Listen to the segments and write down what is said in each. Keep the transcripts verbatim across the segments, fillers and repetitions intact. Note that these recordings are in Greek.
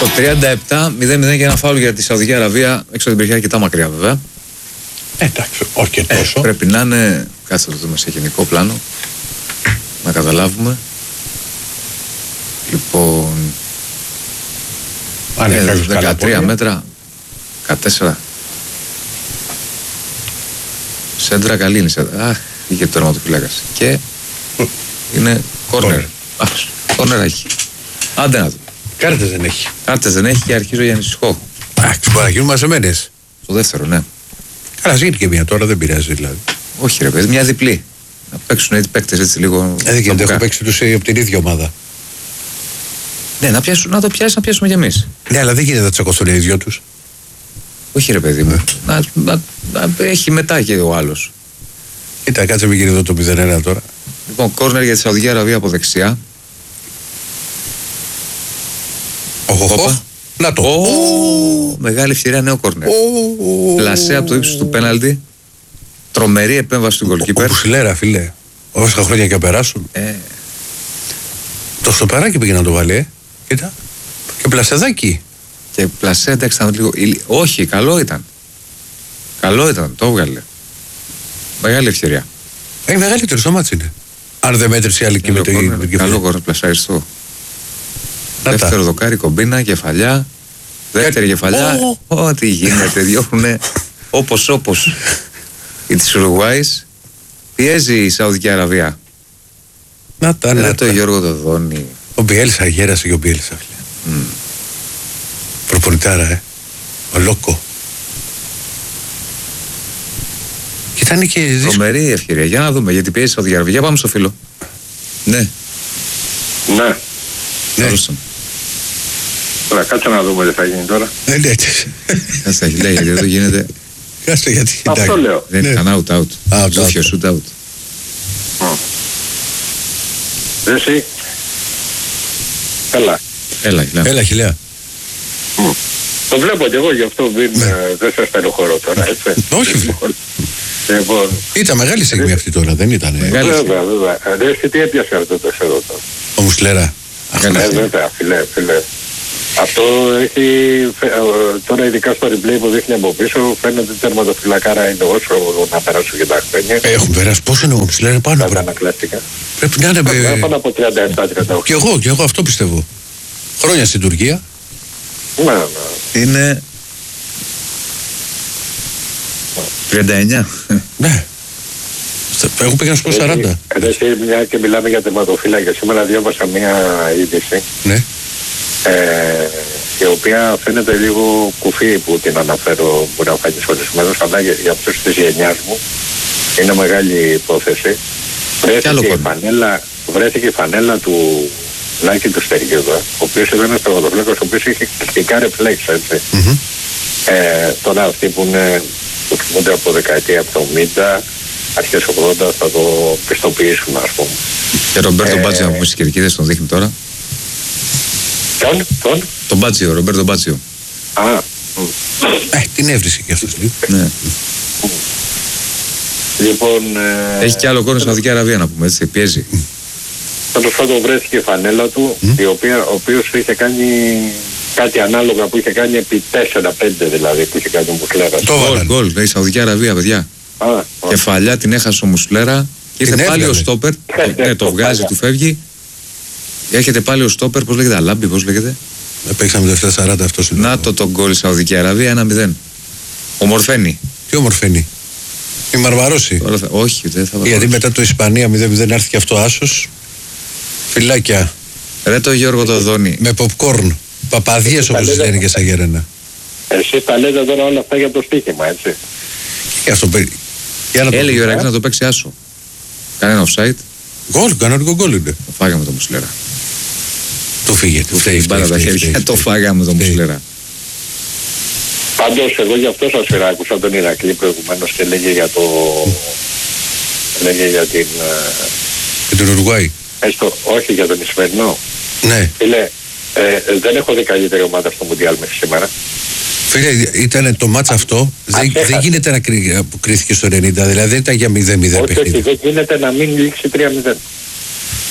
Το τριάντα επτά μηδέν μηδέν και ένα φάουλ για τη Σαουδική Αραβία, έξω από την περιοχή αρκετά μακριά βέβαια. Εντάξει, όχι και τόσο. Ε, πρέπει να είναι, κάτσε να το δούμε σε γενικό πλάνο, να καταλάβουμε. Λοιπόν, Αν ε, δεκατρία μέτρα, δεκατέσσερα. Σέντρα καλή είναι η σέντρα. Αχ, είχε το τερματοφυλάκας. Και είναι κόρνερ. Αχ, κόρνερ έχει. Άντε να δούμε. Κάρτες δεν έχει. Κάρτες δεν έχει και αρχίζω για ανησυχώ. Εντάξει, μπορεί να γίνουν μαζεμένες. Το δεύτερο, ναι. Καλά, γίνει και μία τώρα, δεν πειράζει δηλαδή. Όχι ρε παιδί, μια διπλή. Να παίξουν έτσι παίκτες έτσι λίγο. Ε, δεν γίνεται, έχω παίξει τους από την ίδια ομάδα. Ναι, να, πιάσουν, να το πιάσει να πιάσουμε κι εμείς. Ναι, αλλά δεν γίνεται να τσακωθούν οι δυο τους. Όχι ρε παιδί μου. να, να, να έχει μετά και ο άλλος. Κοίτα, κάτσε μην γίνει εδώ το μηδέν ένα τώρα. Λοιπόν, κόρνερ για τη Σαουδική Αραβία από δεξιά. Οχοχο. Να το. Oh, μεγάλη ευκαιρία, νέο κόρνερ. Oh. Πλασέ από το ύψος του πέναλτι. Τρομερή επέμβαση του γκολκίπερ. Όπως λέρα, φίλε. Όσα χρόνια και περάσουν. Ε. Το στοπαράκι πήγε να το βάλει, ε. Κοίτα. Και πλασεδάκι. Και πλασέ, εντάξει, ήταν λίγο. Όχι, καλό ήταν. Καλό ήταν, το έβγαλε. Μεγάλη ευκαιρία. Έχει μεγαλύτερο στο μάτσι είναι. Αν δεν μέτρησε η άλλη και με το ίδιο. Καλό κόρνερ, πλασάριστο. Δεύτερο δοκάρι, κομπίνα, κεφαλιά. Δεύτερη κεφαλιά. Ό,τι γίνεται, διώχνουνε όπως όπως. Η της Ουρουγουάης πιέζει η Σαουδική Αραβία. Να τα, να το Γιώργο Δοδόνη. Ο Μπιέλσα γέρασε και ο Μπιέλσα. Mm. Προπονητάρα, ε. Ο Λόκο. Και ήταν και δύσκολο. Τρομερή ευκαιρία. Για να δούμε, γιατί πιέζει η Σαουδική Αραβία. Για πάμε στο φίλο. Ναι. Ναι. Ναι. Τώρα κάτσε να δούμε τι θα γίνει τώρα. Ναι, ναι. Κάτσε τα χιλιά, γιατί εδώ γίνεται. Κάτσε γιατί. Αυτό λέω. Δεν ήταν out, out. Δόφιο, shoot out. Εσύ. Έλα. Έλα, χιλιά. Έλα, χιλιά. Το βλέπω κι εγώ, γι' αυτό δεν σας στενοχωρώ τώρα, έτσι. Όχι. Λοιπόν. Ήταν μεγάλη στιγμή αυτή τώρα, δεν ήταν. Βέβαια, βέβαια. Ρε, τι έπιασε αυτό το εδώ τώρα. Ο Μουσλέρα. Ναι, βέβαια, φιλέ, φιλέ. Αυτό έχει, τώρα ειδικά στο replay που δείχνει από πίσω, φαίνεται ότι τερματοφυλακάρα είναι όσο να περάσουν και τα χρόνια. Έχουν περάσει, πόσο είναι ο Μουσλέρα πάνω. Τα ανακλαστικά. Πρέπει να είναι με... πάνω από τριάντα επτά τριάντα οκτώ. Και εγώ, και εγώ αυτό πιστεύω. Χρόνια στην Τουρκία. Ναι, ναι. Είναι τριάντα εννιά. Ναι. Εγώ πήγα να σου πω σαράντα. Εσύ, μια και μιλάμε για τερματοφύλακες, σήμερα διάβασα μια είδηση. Ναι. Ε, η οποία φαίνεται λίγο κουφή που την αναφέρω, μπορεί να φάγεις ορισμένος, αλλά για, για αυτούς της γενιάς μου είναι μεγάλη υπόθεση. Βρέθηκε η, φανέλα, βρέθηκε η φανέλα του Λάκη του Στεργίδα, ο οποίος ήταν ένας τερματοφύλακας, ο οποίος είχε κλειστικά ρεφλέξ, έτσι. Mm-hmm. Ε, τώρα αυτοί που είναι, που θυμούνται από δεκαετία εβδομήντα, αρχές ογδόντα θα το πιστοποιήσουν, ας πούμε. Και ο Ρομπέρτο ε, Μπάτσιο, που στις κερκίδες τον δείχνει τώρα. Τον, τον. Τον Μπάτσιο, Ρομπέρτο Μπάτσιο. Α. Ε, την έβρισε και αυτός λίγο. Ναι. Λοιπόν... Ε, έχει και άλλο κόρνο στην Σαουδική Αραβία να πούμε, έτσι, πιέζει. Τέλος πάντων βρέθηκε η φανέλα του, mm. η οποία, ο οποίος είχε κάνει κάτι ανάλογα που είχε κάνει επί τέσσερα πέντε δηλαδή, που είχε κάνει ο Μουσλέρα. Το γκολ, γκολ, η Σαουδική Αραβία, παιδιά. Α, κεφαλιά την έχασε ο Μουσλέρα και ήρθε πάλι ο στόπερ, ναι, το βγάζει, του φεύγει. Έρχεται πάλι ο στόπερ, πώς λέγεται, Αλάμπη, πώς λέγεται. Παίξαμε το επτά σαράντα αυτό είναι. Να το τον γκολ η Σαουδική Αραβία, ένα μηδέν. Ομορφαίνει. Τι ομορφαίνει. Η Μαρμαρόση. Θα... Όχι, δεν θα γιατί μετά το Ισπανία μηδέν μηδέν έρθει και αυτό άσος. Φυλάκια. Ρε το Γιώργο το Δόνη. Με popcorn. Παπαδίες όπως λένε και σαν γερένα. Εσείς τα λέτε τώρα όλα αυτά για το στοίχημα, έτσι. Και αυτό παίρνει. Έλεγε ο Ράκης να το παίξει άσο. Κανένα offside. Γκολ, κανονικό γκολ είναι. Το φάγαμε το Μουσλέρα. Το φύγε. Του φύγε μπάλα τα χέρια. Το φάγαμε το Μουσλέρα. Πάντως εγώ γι' αυτό σας άκουσα τον Ηρακλή προηγουμένως και λέγε για το... λέγε για την... Για τον Ουρουγουάη. Έστω, όχι για τον Ισπανό. Ναι. Φίλε, ε, δεν έχω δει καλύτερη ομάδα στο Μουντιάλ μέχρι σήμερα. Φίλε, ήταν το μάτς αυτό, δεν, δεν γίνεται να κρί, που κρίθηκε στο ενενήντα, δηλαδή δεν ήταν για μηδέν μηδέν παιχνίδι. Όχι, δεν γίνεται να μην λήξει τρία μηδέν.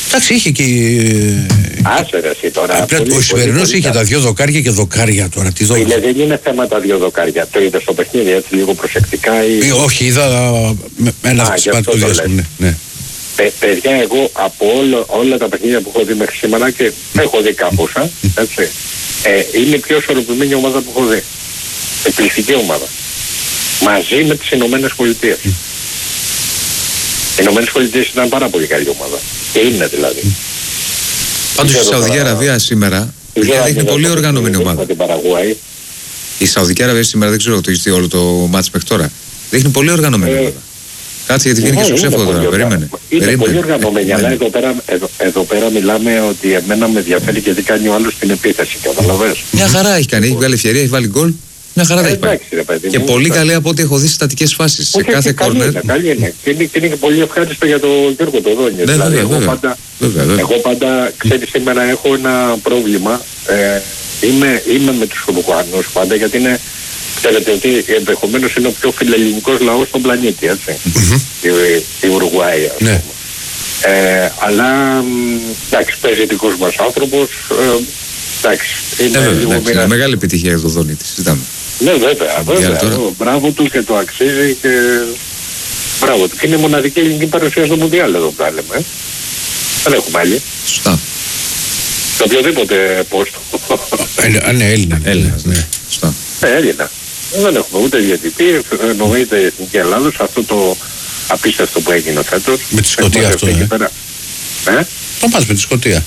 Εντάξει, είχε και. Άσε ρε εσύ τώρα. Πολύ, ο Ισημερινός είχε τα δύο δοκάρια και δοκάρια τώρα. Τι δόκια. Είναι, δεν είναι θέμα τα δύο δοκάρια. Το είδε στο παιχνίδι έτσι λίγο προσεκτικά. Ή... Ή, όχι, είδα ένα αυτοσπάτη του διάστημα. Ναι. Παι, παιδιά, εγώ από όλο, όλα τα παιχνίδια που έχω δει μέχρι σήμερα και έχω δει κάμποσα, έτσι, ε, είναι η πιο ισορροπημένη ομάδα που έχω δει. Εκπληκτική ομάδα. Μαζί με τις Ηνωμένες Πολιτείες. Mm. Οι Ηνωμένες Πολιτείες ήταν πάρα πολύ καλή ομάδα. Και είναι δηλαδή. Πάντως η Σαουδική Αραβία σήμερα δείχνει πολύ οργανωμένη ομάδα. Η Σαουδική Αραβία σήμερα δεν ξέρω το έχει δει όλο το μάτς μέχρι τώρα. Δείχνει πολύ οργανωμένη ομάδα. Κάτσε γιατί βγαίνει και στο ξέφο τώρα. Περίμενε. Είναι περίμενε. Πολύ οργανωμένη, αλλά εδώ πέρα, εδώ, εδώ πέρα μιλάμε ότι εμένα με ενδιαφέρει και τι κάνει ο άλλος στην επίθεση. Καταλαβαίνεις. Μια χαρά έχει κάνει. Έχει βγάλει ευκαιρία, έχει βάλει γκολ. Μια χαρά δεν έχει πάει. Και πολύ καλή από ό,τι έχω δει στατικές φάσεις. Σε κάθε κόρνερ. Καλή είναι. Και είναι, είναι και πολύ ευχάριστο για τον Γιώργο το Δόνι. Ναι, δηλαδή, βέβαια, εγώ, βέβαια. πάντα, βέβαια, βέβαια. εγώ πάντα, ξέρεις, σήμερα έχω ένα πρόβλημα. Ε, είμαι, είμαι με τους Ουρουγουανούς πάντα, γιατί είναι, ξέρετε ότι ενδεχομένως είναι ο πιο φιλελληνικός λαός στον πλανήτη, έτσι. Mm-hmm. Η, η Ουρουγουάη, ας πούμε. Ε, αλλά, εντάξει, παίζει δικός μας άνθρωπος. Ε, εντάξει, είναι ε, βέβαια, λίγο εντάξει, είναι μεγάλη επιτυχία για τον Δόνι της. Ζητάμε. Ναι, βέβαια, βέβαια. Μπράβο του και το αξίζει και μπράβο του. Και είναι η μοναδική ελληνική παρουσία στο Μουντιάλ εδώ που τα λέμε. Ε. Δεν έχουμε άλλη. Σωστά. Σε οποιοδήποτε πόστο. Αν είναι Έλληνα. Έλληνας, ναι. Σωστά. Ναι, Έλληνα. Δεν έχουμε ούτε διαιτητή, εννοείται η Εθνική Ελλάδος, αυτό το απίστευτο που έγινε φέτος. Με τη Σκωτία αυτό, ε. ε? Το πας με τη Σκωτία.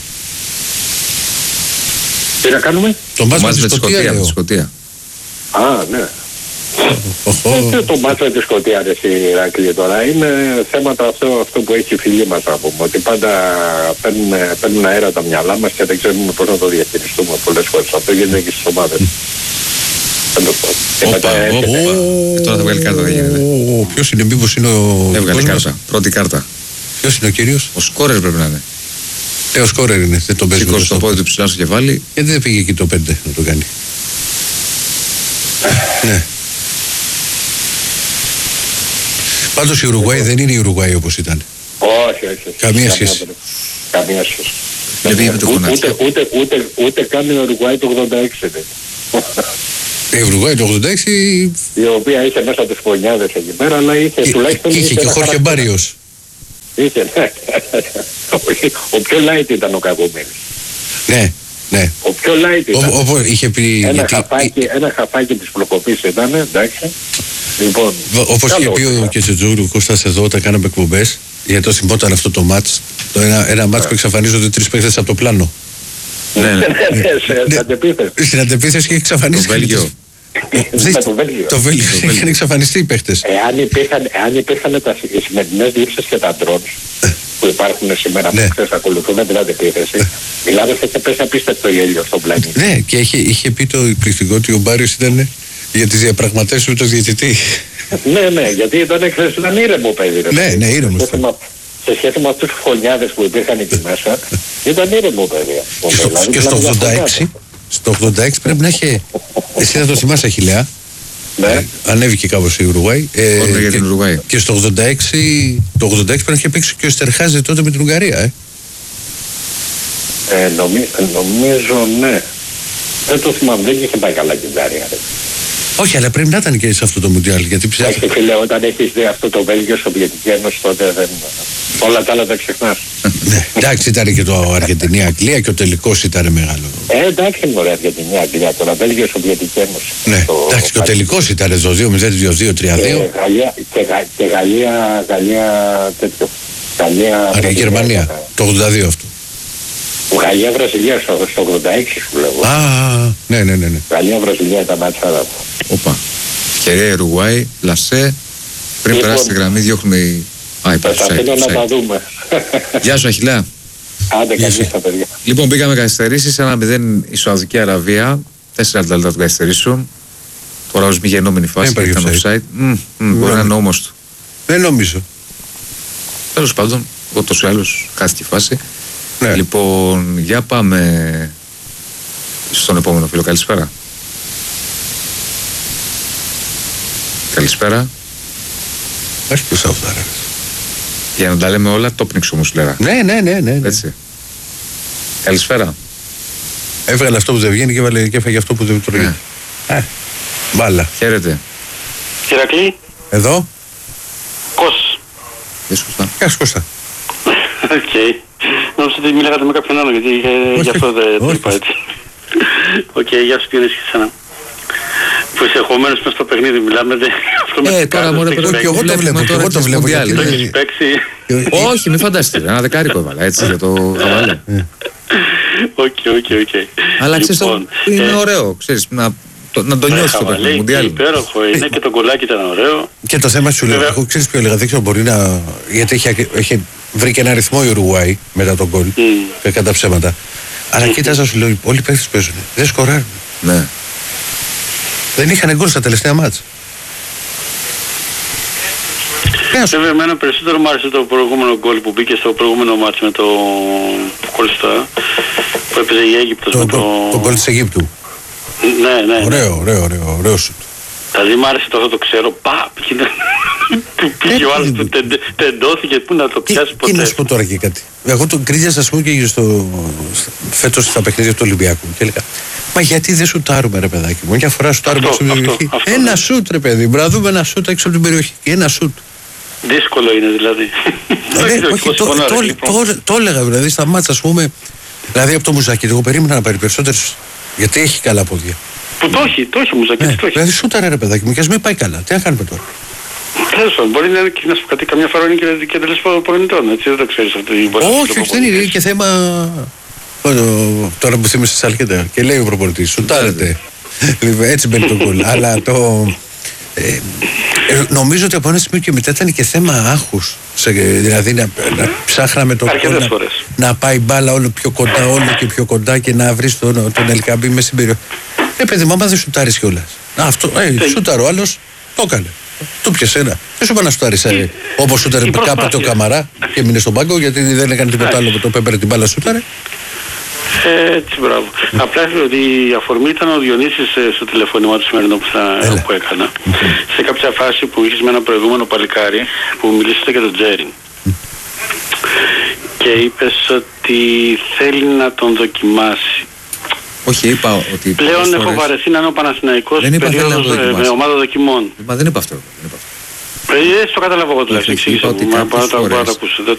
Τι να κάνουμε? Το πας με τη Σκωτία, με τη Σκωτία. Α, ναι. Δεν το μάτσα τη Σκωτία, ρε Ηράκλειο τώρα. Είναι θέματα αυτό, αυτό που έχει η φυλή μας να πούμε. Ότι πάντα παίρνουμε, παίρνουν αέρα τα μυαλά μας και δεν ξέρουμε πώς να το διαχειριστούμε πολλές φορές. Αυτό γίνεται και στις ομάδες. Όπα, τώρα θα βγάλει κάρτα, δεν γίνεται. Ποιος είναι, μήπως είναι ο... Έβγαλε κάρτα, πρώτη κάρτα. Ποιος είναι ο κύριος? Ο σκόρερ πρέπει να είναι. Ε, ο σκόρερ είναι, δεν τον παίζει. Σήκωσε το πόδι του ψηλά στο κεφάλι. Γιατί δεν πήγε εκεί το πέντε να το κάνει. Ναι. Πάντως η Ουρουγουάη δεν είναι η Ουρουγουάη όπως ήταν. Όχι, όχι. Καμία σχέση. Καμία σχέση. Ούτε, ούτε, ούτε, ούτε καν η Ουρουγουάη το ογδόντα έξι. Η Ουρουγουάη το ογδόντα έξι... Η οποία είχε μέσα τις φωνιάδες εκεί πέρα, αλλά είχε τουλάχιστον... Είχε και Χόρχε Μπάριος. Είχε, ναι. Ο πιο light ήταν ο Κακομένης. Ναι. Ναι. Ο πιο light ήταν. Ο, ο, είχε πει, ένα, γιατί... χαφάκι, ένα χαφάκι της προκοπής ήταν, εντάξει. Λοιπόν, όπως είχε πει ο Κετσετζούρου Κώστας εδώ όταν κάναμε εκπομπές, γιατί το θυμόταν αυτό το μάτς, το ένα, ένα μάτς που εξαφανίζονται τρεις παίκτες από το πλάνο. Ναι, ναι. Στην αντεπίθεση. Στην αντεπίθεση και εξαφανίστηκε. Το Βέλγιο. Το Βέλγιο. Το Βέλγιο. Είχαν εξαφανιστεί οι παίκτες. Εάν υπήρχαν οι σημερινές λήψεις και τα ντρόντς που υπάρχουν σήμερα που εξακολουθούν την αντεπίθεση, μιλάμε θα πέσει απίστευτο γέλιο στον πλανήτη. Ναι, και είχε πει το εκπληκτικό ότι ο Μπάριος ήταν για τις διαπραγματεύσεις με τον διαιτητή. Ναι, ναι, γιατί ήταν, ήταν ήρεμο παιδί. Ναι, ναι, ήρεμο. Σε σχέση με αυτούς τους φωνιάδες που υπήρχαν εκεί μέσα, ήταν ήρεμο παιδί. Και, στο, και στο ογδόντα έξι, στο ογδόντα έξι πρέπει να είχε, εσύ θα το θυμάσαι Αχιλλέα, ναι. ε, ανέβηκε κάπως η Ουρουγουάη. Ε, για και, την Ουρουγουάη. Και στο ογδόντα έξι, το ογδόντα έξι πρέπει να είχε παίξει και ο Στερχάζη τότε με την Ουγγαρία. Ε. Ε, νομι, νομίζω ναι. Δεν το θυμάμαι, δεν είχε πάει καλά την Ουγγαρία. Όχι, αλλά πρέπει να ήταν και σε αυτό το Μουντιάλ. Γιατί ψάχνει. Όχι, φίλε, όταν έχεις δει αυτό το Βέλγιο Σοβιετική Ένωση, τότε δεν. Όλα τα άλλα τα ξεχνάς. Ναι, εντάξει, ήταν και το Αργεντινή-Αγγλία και ο τελικός ήταν μεγάλο. Ε, εντάξει, μωρέ, Αργεντινή-Αγγλία, τώρα Βέλγιο Σοβιετική Ένωση. Ναι, το... εντάξει, και ο τελικός ήταν στο δύο μηδέν, δύο δύο, τρία δύο. Και Γαλλία, Γαλλία, τέτοιο. Γαλλία. Γερμανία, το ογδόντα δύο αυτό. Γαλλία-Βραζιλία στο ογδόντα έξι σου λέγω. Α, ναι, ναι, ναι. Γαλλία-Βραζιλία ήταν μάτσάρα. Όπα. Ευκαιρία Ουρουγουάη, Λασέ. Πριν λοιπόν, περάσει τη γραμμή, διώχνουμε. Α, υπάρχει. Θα θέλω να τα δούμε. Γεια σου, Αχιλλέα. Άντε, καλή στα παιδιά. Λοιπόν, πήγαμε καθυστερήσεις. Ένα μηδέν η Σαουδική Αραβία. Τέσσερα λεπτά του καθυστερήσεων. Τώρα ως μη γεννόμενη φάση. Ήταν offside. Mm, mm, μπορεί να είναι όμως του. Δεν νομίζω. Τέλος πάντων, ούτως ή άλλως χάθηκε η φάση. Ναι. Λοιπόν, για πάμε στον επόμενο φίλο. Καλησπέρα. Καλησπέρα. Έχει και Σαουδάραβες. Για να τα λέμε όλα, το πνίξω μου σου λέγα. Ναι, ναι, ναι, ναι, ναι. Έτσι. Καλησπέρα. Έβγαλε αυτό που δεν βγαίνει και, έβαλε, και έφαγε αυτό που δεν τρώγει. Ναι. Ε, μπάλα. Χαίρετε. Κυρακλή. Εδώ. Κος. Γεια σου Κώστα. Γεια σου Κώστα. Οκ. Νόμιζα ότι μιλάγατε με κάποιον άλλο, γιατί ε, γι' αυτό δεν το είπα έτσι. Οκ, γεια σου, Διονύση και εσένα. Που είσαι εχωμένος μες στο παιχνίδι, μιλάμε. Ε, τώρα μωρέ παιδί, και εγώ το βλέπω, και εγώ το βλέπω. Το έχεις παίξει. Όχι, μην φανταστείτε, ένα δεκάρικο έβαλα έτσι για το χαβαλέ. Οκ, οκ, οκ. Αλλά ξέρεις, είναι ωραίο, ξέρεις, να να το νιώθεις το παιχνίδι Μουντιάλ. Υπέροχο είναι και το κολλάκι ήταν ωραίο. Και το θέμα σου λέω, εγώ ξέρεις ποιο έλεγα, δεν ξέρω, μπορεί να... γιατί έχει, έχει βρει και ένα αριθμό η Ουρουγουάη μετά τον γκολ, mm. κατά ψέματα. Αλλά mm. κοίταζα σου λέω, όλοι οι παίκτες παίζουν, δεν σκοράρουν. Ναι. Δεν είχαν γκολ στα τελευταία μάτς. Βέβαια, εμένα περισσότερο μου άρεσε το προηγούμενο γκολ που μπήκε στο προηγούμενο μάτς με το Κολστά που έπαιζε η Αίγυπτος. Το, το... το γκολ της Αιγύπτου. Ναι, ναι. Ωραίο, ωραίο, ωραίο, ωραίο σουτ. Δηλαδή μ' άρεσε το αυτό το ξέρω, παπ, πήγε ο άλλος του, τεντώθηκε, πού να το πιάσει ποτέ. Τι να σου πω τώρα και κάτι. Εγώ τον κρίνιασα, ας πούμε, και στο, φέτος στα παιχνίδια του Ολυμπιακού και έλεγα, μα γιατί δεν σουτάρουμε ρε παιδάκι μου, μια φορά σουτάρουμε έξω από την περιοχή. Ένα σουτ ρε παιδί, μπράβο, δούμε ένα σουτ έξω από την περιοχή, ένα σουτ. Δύσκολο είναι δηλαδή. Το έλεγα δηλαδή στα μάτσα, ας πούμε, δηλαδή από το Μουζάκι, εγώ περίμενα να πάρει περισσότερες, γιατί έχει καλά πόδια. Που το έχει, το έχει Μουζάκι, ναι, το έχει. Δηλαδή σούταρε ρε παιδάκι μου και ας μην πάει καλά. Τι να κάνουμε τώρα. Τέλος πάντων, μπορεί να είναι και να σου πω κάτι, καμιά φορά είναι και, και τελές προπονητών, έτσι, δεν το ξέρεις αυτό. Όχι, όχι, δεν είναι και θέμα... Τώρα που θύμισες της Αλκέτα και λέει ο προπονητής, σουτάρετε. Έτσι μπαίνει το γκολ. Αλλά το... Ε, νομίζω ότι από ένα σημείο και μετά ήταν και θέμα άγχους. Σε, δηλαδή να, να ψάχναμε το γκολ, να, να πάει μπάλα όλο πιο κοντά, όλο και πιο κοντά και να βρεις τον, τον Ελκαμπή μέσα στην περιοχή. Ε, παιδί μου, άμα δεν σουτάρεις κιόλας. Αυτό, ε, σουτάρω, άλλος το έκανε. Του πιες ένα. Δεν σου είπα να σουτάρεις ε, όπως σουτάρε κάποτε ο Καμαρά και μείνε στον πάγκο γιατί δεν έκανε τίποτα άλλο με το πέμπερε την μπάλα σουτάρε. Έτσι, μπράβο. Mm. Απλά ότι η αφορμή ήταν ο Διονύσης στο τηλεφώνημα του σημερινό που, θα, που έκανα. Mm. Σε κάποια φάση που είχες με ένα προηγούμενο παλικάρι που μιλήσατε για τον Τζέριν. Mm. Και είπες ότι θέλει να τον δοκιμάσει. Όχι, είπα ότι... Πλέον έχω βαρεθεί να είναι ο Παναθηναϊκός περίοδος με ομάδα δοκιμών. Μα δεν είπα αυτό. Δεν είπα αυτό. Ε, το καταλαβαίνω εγώ τουλάχιστον. Εξήγησα μου. Μα,